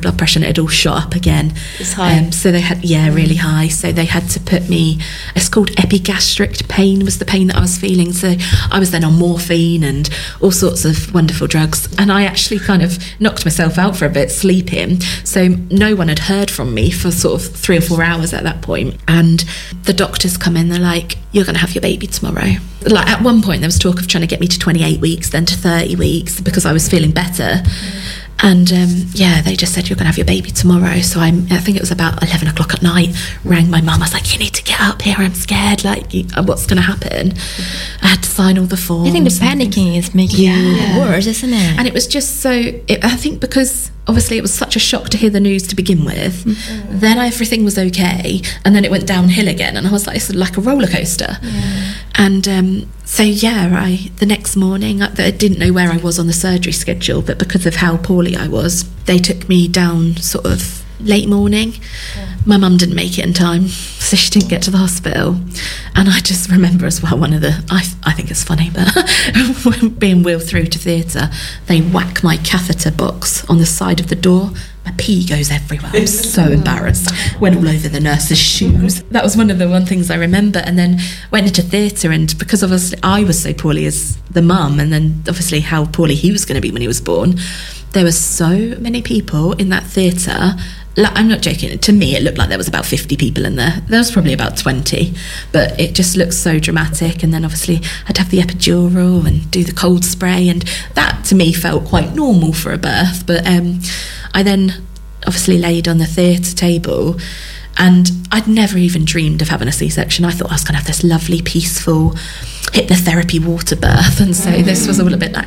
blood pressure, and it had all shot up again. It's high. So they had, really high. So they had to put me, it's called epigastric pain, was the pain that I was feeling. So I was then on morphine and all sorts of wonderful drugs. And I actually kind of knocked myself out for a bit, sleeping. So no one had heard from me for sort of 3 or 4 hours at that point. And the doctors come in, they're like, you're going to have your baby tomorrow. Like at one point there was talk of trying to get me to 28 weeks, then to 30 weeks because I was feeling better. And they just said, you're going to have your baby tomorrow. So I think it was about 11 o'clock at night, rang my mum. I was like, you need to get up here, I'm scared, like what's going to happen? I had to sign all the forms. I think the panicking is making it worse, isn't it? And it was just so, I think because obviously it was such a shock to hear the news to begin with, then everything was okay, and then it went downhill again, and I was like, it's like a roller coaster. And the next morning, I didn't know where I was on the surgery schedule, but because of how poorly I was, they took me down sort of late morning. My mum didn't make it in time, so she didn't get to the hospital. And I just remember as well, I think it's funny, but being wheeled through to theatre, they whack my catheter box on the side of the door. My pee goes everywhere. I was so embarrassed. Went all over the nurse's shoes. That was one of the things I remember. And then went into theatre, and because obviously I was so poorly as the mum, and then obviously how poorly he was going to be when he was born, there were so many people in that theatre. Like, I'm not joking, to me it looked like there was about 50 people in there. There was probably about 20, but it just looked so dramatic. And then obviously I'd have the epidural and do the cold spray, and that to me felt quite normal for a birth. But I then obviously laid on the theatre table, and I'd never even dreamed of having a C-section. I thought I was going to have this lovely, peaceful hypnotherapy water birth, and so this was all a bit like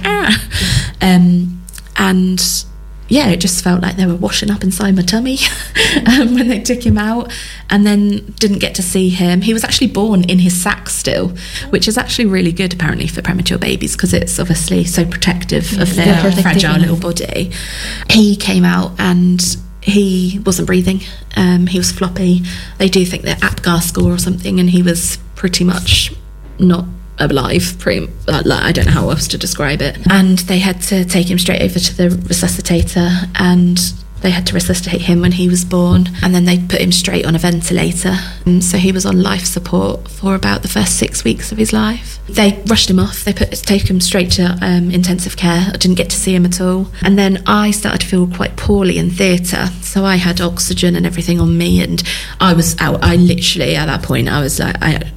it just felt like they were washing up inside my tummy when they took him out. And then didn't get to see him. He was actually born in his sac still, which is actually really good apparently for premature babies, because it's obviously so protective of their fragile little body. He came out and he wasn't breathing. He was floppy. They do think they're APGAR score or something, and he was pretty much not alive, I don't know how else to describe it. And they had to take him straight over to the resuscitator, and they had to resuscitate him when he was born, and then they put him straight on a ventilator. And so he was on life support for about the first 6 weeks of his life. They rushed him off. They take him straight to intensive care. I didn't get to see him at all. And then I started to feel quite poorly in theatre, so I had oxygen and everything on me, and I was out. I literally, at that point, I was like,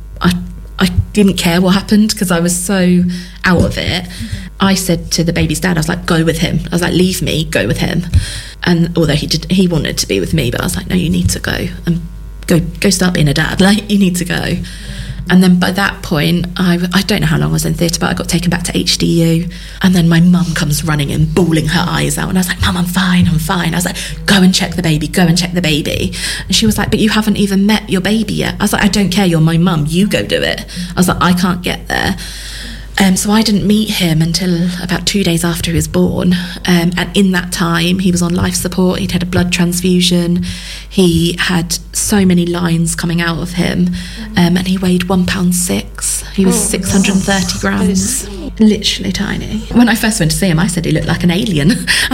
I didn't care what happened because I was so out of it. I said to the baby's dad, I was like, go with him. I was like, leave me, go with him. And although he wanted to be with me, but I was like, no, you need to go and go start being a dad. Like, you need to go. And then by that point, I don't know how long I was in theatre, but I got taken back to HDU. And then my mum comes running in, bawling her eyes out. And I was like, Mum, I'm fine. I was like, go and check the baby. And she was like, but you haven't even met your baby yet. I was like, I don't care, you're my mum, you go do it. I was like, I can't get there. So I didn't meet him until about 2 days after he was born. And in that time, he was on life support. He'd had a blood transfusion. He had so many lines coming out of him. And he weighed £1.6. He was 630 grams. Literally tiny. When I first went to see him, I said he looked like an alien.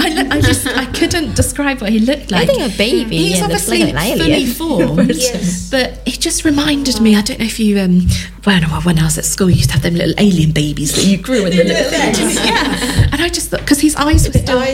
I couldn't describe what he looked like. I think a baby. He's obviously like an alien. Fully formed. Yes. But it just reminded me, I don't know if you, when I was at school, you used to have them little alien babies that you grew in the little things. Yeah. And I just thought, because his eyes were still,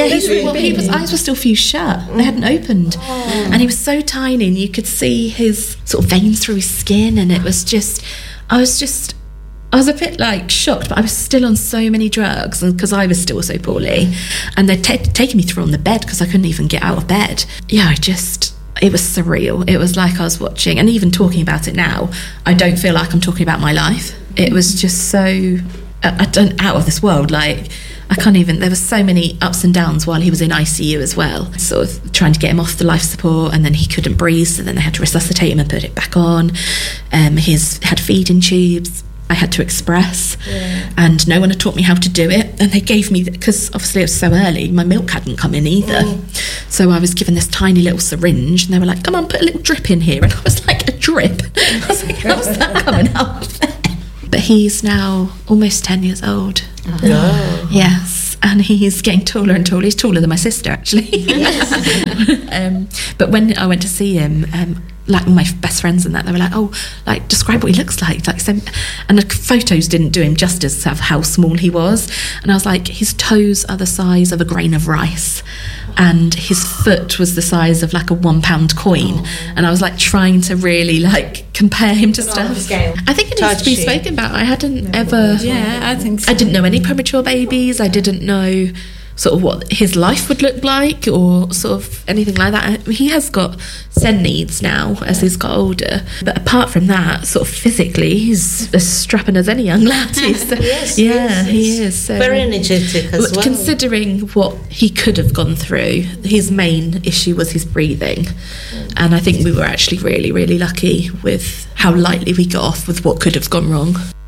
his eyes were still fused shut. They hadn't opened. And he was so tiny, and you could see his sort of veins through his skin, and it was just, I was a bit like shocked, but I was still on so many drugs, and because I was still so poorly, and they'd taken me through on the bed because I couldn't even get out of bed. Yeah, it was surreal. It was like I was watching, and even talking about it now, I don't feel like I'm talking about my life. It was just so out of this world. Like, I can't even, there were so many ups and downs while he was in ICU as well, sort of trying to get him off the life support, and then he couldn't breathe, so then they had to resuscitate him and put it back on. He had feeding tubes. I had to express, and no one had taught me how to do it. And they gave me, because obviously it was so early, my milk hadn't come in either. So I was given this tiny little syringe, and they were like, come on, put a little drip in here. And I was like, a drip? I was like, how's that coming out? But he's now almost 10 years old. Oh. Yes. and he's getting taller and taller. He's taller than my sister, actually. But when I went to see him, like my best friends and that, they were like, oh, like, describe what he looks like so, and the photos didn't do him justice of how small he was. And I was like, his toes are the size of a grain of rice, and his foot was the size of like a £1 coin. And I was like trying to really like compare him to stuff. I think it needs to be spoken about. I hadn't ever. Yeah, I think so. I didn't know any premature babies. I didn't know sort of what his life would look like, or sort of anything like that. He has got SEND needs now as he's got older, but apart from that, sort of physically, he's as strapping as any young lad. Yes, he is. So, very energetic as well. Considering what he could have gone through, his main issue was his breathing, and I think we were actually really, really lucky with how lightly we got off with what could have gone wrong.